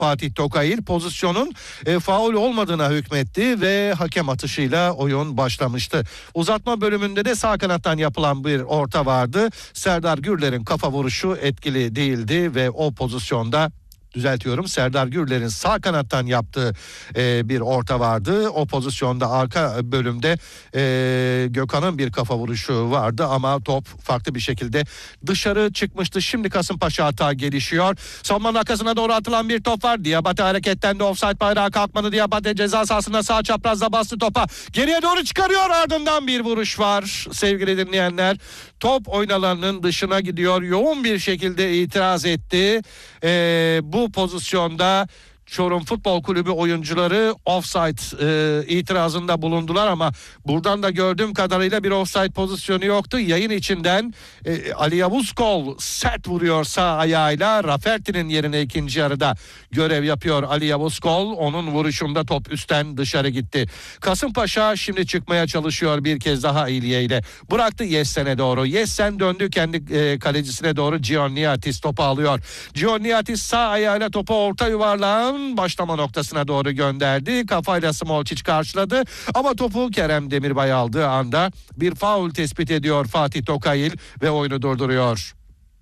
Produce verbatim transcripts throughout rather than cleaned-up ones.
Fatih Tokayil pozisyonun e, faul olmadığına hükmetti ve hakem atışıyla oyun başlamıştı. Uzatma bölümünde de sağ kanattan yapılan bir orta vardı. Serdar Gürler'in kafa vuruşu etkili değildi ve o pozisyonda düzeltiyorum Serdar Gürler'in sağ kanattan yaptığı e, bir orta vardı. O pozisyonda arka bölümde e, Gökhan'ın bir kafa vuruşu vardı ama top farklı bir şekilde dışarı çıkmıştı. Şimdi Kasımpaşa hata gelişiyor. Savunmanın arkasına doğru atılan bir top var. Diabate hareketlendi. Offside bayrağı kalkmadı. Diabate ceza sahasında sağ çaprazda bastı topa. Geriye doğru çıkarıyor. Ardından bir vuruş var. Sevgili dinleyenler, top oyun alanının dışına gidiyor. Yoğun bir şekilde itiraz etti. Ee, bu pozisyonda Çorum Futbol Kulübü oyuncuları offside e, itirazında bulundular ama buradan da gördüğüm kadarıyla bir offside pozisyonu yoktu. Yayın içinden e, Ali Yavuzkol sert vuruyor sağ ayağıyla. Rafferti'nin yerine ikinci yarıda görev yapıyor Ali Yavuzkol. Onun vuruşunda top üstten dışarı gitti. Kasımpaşa şimdi çıkmaya çalışıyor bir kez daha İlye ile. Bıraktı Yessen'e doğru. Yessen döndü kendi e, kalecisine doğru. Gianniatis topu alıyor. Gianniatis sağ ayağıyla topu orta yuvarlağın başlama noktasına doğru gönderdi. Kafayla Smolčić karşıladı ama topu Kerem Demirbay aldığı anda bir faul tespit ediyor Fatih Tokayil ve oyunu durduruyor.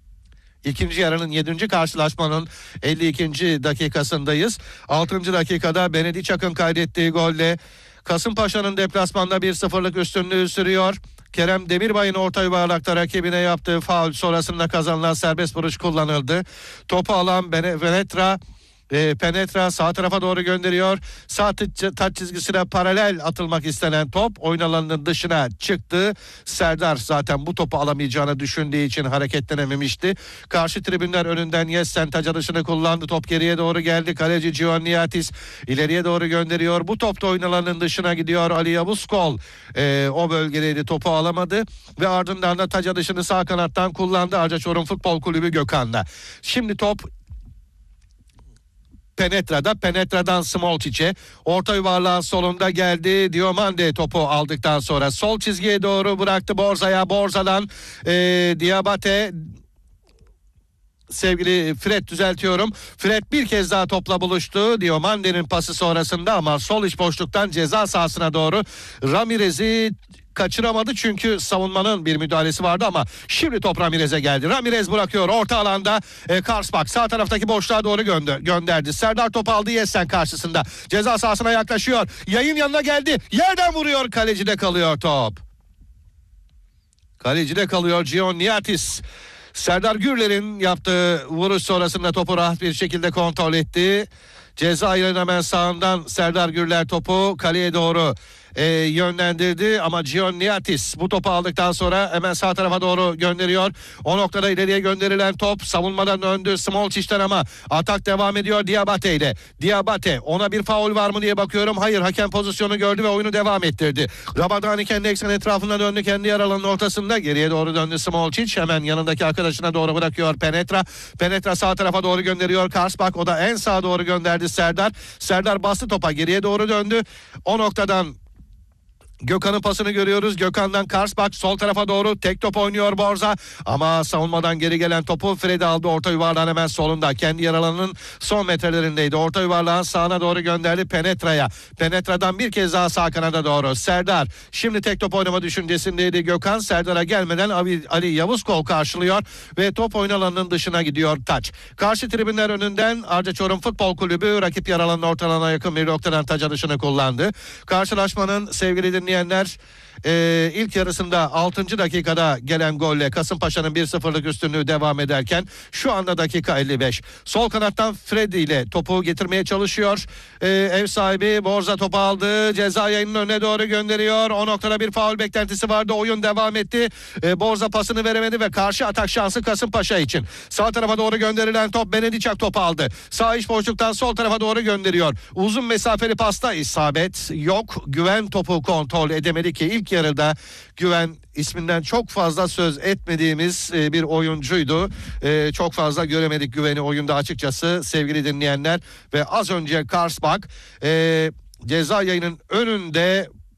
İkinci yarının yedinci karşılaşmanın elli ikinci dakikasındayız. altıncı dakikada Benediçak'ın kaydettiği golle Kasımpaşa'nın deplasmanda bir sıfırlık üstünlüğü sürüyor. Kerem Demirbay'ın orta yuvarlakta rakibine yaptığı faul sonrasında kazanılan serbest vuruş kullanıldı. Topu alan Venetra E, Penetra sağ tarafa doğru gönderiyor. Sağ taç çizgisine paralel atılmak istenen top oyun alanının dışına çıktı. Serdar zaten bu topu alamayacağını düşündüğü için hareketlenememişti. Karşı tribünler önünden Yessen taç atışını kullandı. Top geriye doğru geldi. Kaleci Gianniatis ileriye doğru gönderiyor. Bu top da oyun alanının dışına gidiyor. Ali Yavuzkol e, o bölgedeydi, topu alamadı ve ardından da taç atışını sağ kanattan kullandı. Arca Çorum Futbol Kulübü Gökhan'la. Şimdi top Penetra'da, Penetra'dan Smolčić'e, orta yuvarlağın solunda geldi. Diomande topu aldıktan sonra sol çizgiye doğru bıraktı Borza'ya. Borza'dan e, Diabate, sevgili Fred düzeltiyorum. Fred bir kez daha topla buluştu. Diomande'nin pası sonrasında ama sol iç boşluktan ceza sahasına doğru Ramirez'i kaçıramadı çünkü savunmanın bir müdahalesi vardı ama şimdi top Ramirez'e geldi. Ramirez bırakıyor orta alanda. E, Karsbak sağ taraftaki boşluğa doğru gönder- gönderdi. Serdar topu aldı Yessen karşısında. Ceza sahasına yaklaşıyor. Yayın yanına geldi. Yerden vuruyor. Kalecide kalıyor top. Kalecide kalıyor Gianniatis. Serdar Gürler'in yaptığı vuruş sonrasında topu rahat bir şekilde kontrol etti. Ceza alanının hemen sağından Serdar Gürler topu kaleye doğru e, yönlendirdi ama Gianniatis bu topu aldıktan sonra hemen sağ tarafa doğru gönderiyor. O noktada ileriye gönderilen top savunmadan döndü Smolčić'ten ama atak devam ediyor Diabate ile. Diabate, ona bir faul var mı diye bakıyorum. Hayır, hakem pozisyonu gördü ve oyunu devam ettirdi. Rabadani kendi eksen etrafına döndü, kendi yer alanının ortasında geriye doğru döndü Smolčić. Hemen yanındaki arkadaşına doğru bırakıyor Penetra. Penetra sağ tarafa doğru gönderiyor Karsbak, o da en sağa doğru gönderdi Serdar. Serdar bastı topa, geriye doğru döndü. O noktadan Gökhan'ın pasını görüyoruz. Gökhan'dan Karsbak sol tarafa doğru tek top oynuyor Borza ama savunmadan geri gelen topu Fred aldı orta yuvarlağın hemen solunda. Kendi yer alanının son metrelerindeydi. Orta yuvarlağın sağına doğru gönderdi Penetra'ya. Penetra'dan bir kez daha sağ kanada doğru. Serdar şimdi tek top oynama düşüncesindeydi Gökhan. Serdar'a gelmeden Ali, Ali Yavuzkol karşılıyor ve top oyun alanının dışına gidiyor taç. Karşı tribünler önünden Arca Çorum Futbol Kulübü rakip yer alanının ortalığına yakın bir noktadan taç atışını kullandı. Karşılaşmanın sevgili dinleyiciler, dinleyenler e, ilk yarısında altıncı dakikada gelen golle Kasımpaşa'nın bir sıfırlık üstünlüğü devam ederken şu anda dakika elli beş. Sol kanattan Freddy ile topu getirmeye çalışıyor. E, ev sahibi Borza topu aldı. Ceza yayının önüne doğru gönderiyor. O noktada bir faul beklentisi vardı. Oyun devam etti. E, Borza pasını veremedi ve karşı atak şansı Kasımpaşa için. Sağ tarafa doğru gönderilen top Benediçak topu aldı. Sağ iç boşluktan sol tarafa doğru gönderiyor. Uzun mesafeli pasta isabet yok. Güven topu kontrol edemedi ki ilk yarıda Güven isminden çok fazla söz etmediğimiz bir oyuncuydu. Çok fazla göremedik Güven'i oyunda açıkçası sevgili dinleyenler ve az önce Karsbak ceza yayının önünde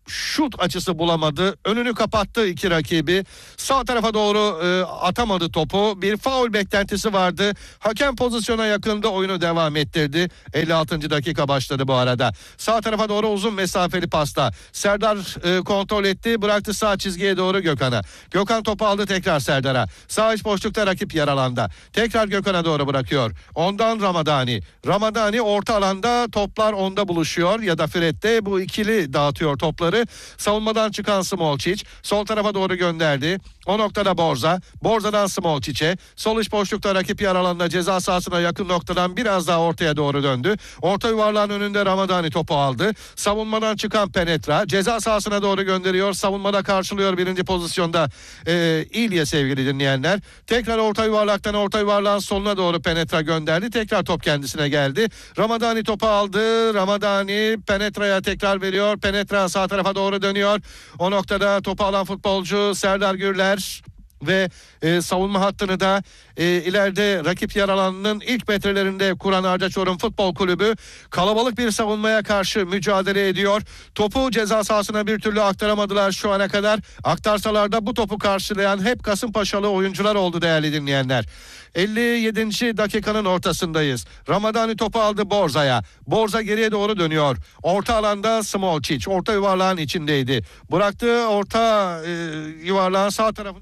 şut açısı bulamadı. Önünü kapattı iki rakibi. Sağ tarafa doğru e, atamadı topu. Bir faul beklentisi vardı. Hakem pozisyona yakında oyunu devam ettirdi. elli altıncı dakika başladı bu arada. Sağ tarafa doğru uzun mesafeli pasta. Serdar e, kontrol etti. Bıraktı sağ çizgiye doğru Gökhan'a. Gökhan topu aldı tekrar Serdar'a. Sağ iç boşlukta rakip yer alanda. Tekrar Gökhan'a doğru bırakıyor. Ondan Ramadani. Ramadani orta alanda, toplar onda buluşuyor ya da Fred'de, bu ikili dağıtıyor topları. Savunmadan çıkan Smolčić sol tarafa doğru gönderdi. O noktada Borza. Borza'dan Smolčić'e. Sol iç boşlukta rakip yer alanına, ceza sahasına yakın noktadan biraz daha ortaya doğru döndü. Orta yuvarlağın önünde Ramadani topu aldı. Savunmadan çıkan Penetra. Ceza sahasına doğru gönderiyor. Savunmada karşılıyor birinci pozisyonda e, İlya sevgili dinleyenler. Tekrar orta yuvarlaktan orta yuvarlağın soluna doğru Penetra gönderdi. Tekrar top kendisine geldi. Ramadani topu aldı. Ramadani Penetra'ya tekrar veriyor. Penetra sağ tarafa doğru dönüyor. O noktada topu alan futbolcu Serdar Gürler ve e, savunma hattını da e, ileride rakip yer alanının ilk metrelerinde kuran Arca Çorum Futbol Kulübü kalabalık bir savunmaya karşı mücadele ediyor. Topu ceza sahasına bir türlü aktaramadılar şu ana kadar. Aktarsalar da bu topu karşılayan hep Kasımpaşalı oyuncular oldu değerli dinleyenler. elli yedinci dakikanın ortasındayız. Ramadani topu aldı Borza'ya. Borza geriye doğru dönüyor. Orta alanda Smolčić orta yuvarlağın içindeydi. Bıraktığı orta e, yuvarlağın sağ tarafı.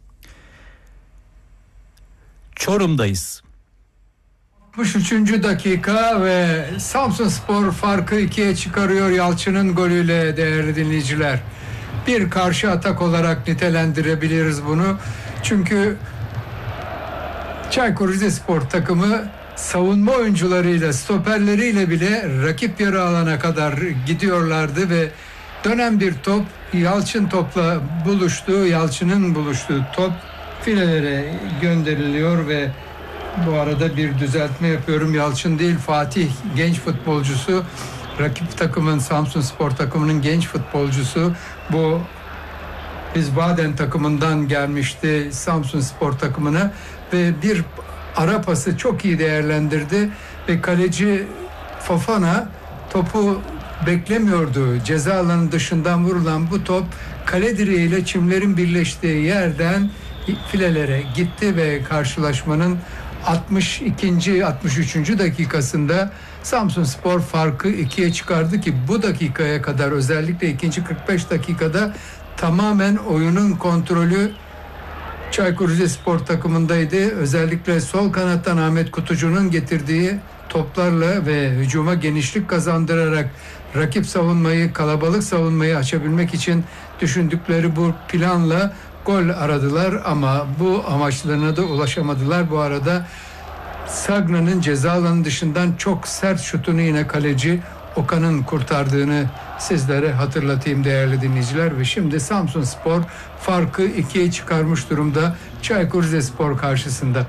Çorum'dayız. altmış üçüncü dakika ve Samsunspor farkı ikiye çıkarıyor Yalçın'ın golüyle değerli dinleyiciler. Bir karşı atak olarak nitelendirebiliriz bunu. Çünkü Çaykur Rizespor takımı savunma oyuncularıyla, stoperleriyle bile rakip yarı alana kadar gidiyorlardı ve dönen bir top Yalçın topla buluştu. Yalçın'ın buluştuğu top filelere gönderiliyor ve bu arada bir düzeltme yapıyorum. Yalçın değil, Fatih genç futbolcusu. Rakip takımın, Samsunspor takımının genç futbolcusu. Bu Wiesbaden takımından gelmişti Samsunspor takımına ve bir ara pası çok iyi değerlendirdi ve kaleci Fofana topu beklemiyordu. Ceza alanı dışından vurulan bu top kale direğiyle çimlerin birleştiği yerden filelere gitti ve karşılaşmanın altmış ikinci altmış üçüncü dakikasında Samsunspor farkı ikiye çıkardı ki bu dakikaya kadar, özellikle ikinci kırk beş dakikada tamamen oyunun kontrolü Çaykur Rizespor takımındaydı. Özellikle sol kanattan Ahmet Kutucu'nun getirdiği toplarla ve hücuma genişlik kazandırarak rakip savunmayı, kalabalık savunmayı açabilmek için düşündükleri bu planla gol aradılar ama bu amaçlarına da ulaşamadılar. Bu arada Sagna'nın ceza alanı dışından çok sert şutunu yine kaleci Okan'ın kurtardığını sizlere hatırlatayım değerli dinleyiciler. Ve şimdi Samsunspor farkı ikiye çıkarmış durumda Çaykur Rizespor karşısında.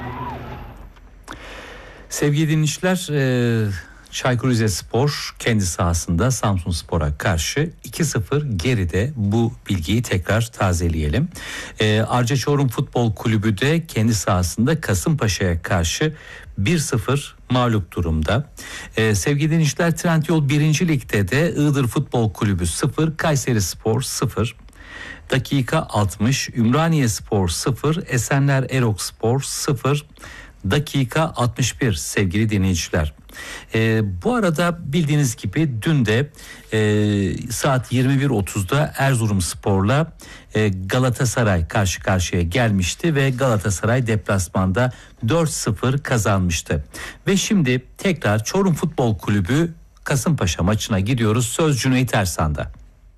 Sevgili dinleyiciler, e, Çaykur Rizespor kendi sahasında Samsunspor'a karşı iki sıfır geride, bu bilgiyi tekrar tazeleyelim. E, Arca Çorum Futbol Kulübü de kendi sahasında Kasımpaşa'ya karşı bir sıfır mağlup durumda. Ee, sevgili dinleyiciler, Trendyol birinci Lig'de de Iğdır Futbol Kulübü sıfır, Kayserispor sıfır. Dakika altmış, Ümraniyespor sıfır, Esenler Erokspor sıfır. Dakika altmış bir sevgili dinleyiciler. Ee, bu arada bildiğiniz gibi dün de e, saat yirmi bir otuzda Erzurumspor'la e, Galatasaray karşı karşıya gelmişti ve Galatasaray deplasmanda dört sıfır kazanmıştı. Ve şimdi tekrar Çorum Futbol Kulübü Kasımpaşa maçına gidiyoruz. Söz Cüneyt Ersan'da.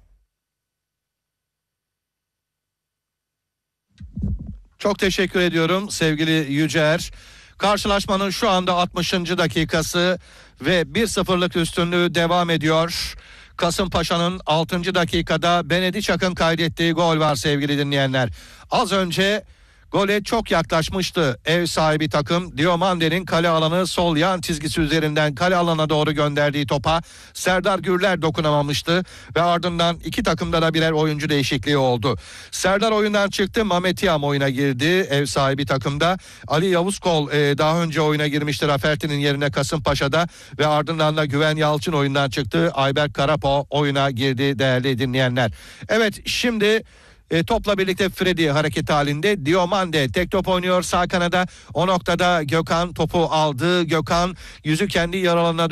Çok teşekkür ediyorum sevgili Yücer. Karşılaşmanın şu anda altmışıncı dakikası ve bir sıfırlık üstünlüğü devam ediyor. Kasımpaşa'nın altıncı dakikada Benediçak'ın kaydettiği gol var sevgili dinleyenler. Az önce Gole çok yaklaşmıştı ev sahibi takım. Diomande'nin kale alanı sol yan çizgisi üzerinden kale alana doğru gönderdiği topa Serdar Gürler dokunamamıştı ve ardından iki takımda da birer oyuncu değişikliği oldu. Serdar oyundan çıktı, Mehmet Yam oyuna girdi ev sahibi takımda. Ali Yavuzkol e, daha önce oyuna girmişti Rafferti'nin yerine Kasımpaşa'da ve ardından da Güven Yalçın oyundan çıktı. Ayberk Karapo oyuna girdi değerli dinleyenler. Evet, şimdi E, topla birlikte Freddy hareket halinde. Diomande tek top oynuyor sağ kanada. O noktada Gökhan topu aldı. Gökhan yüzü kendi yarı alanına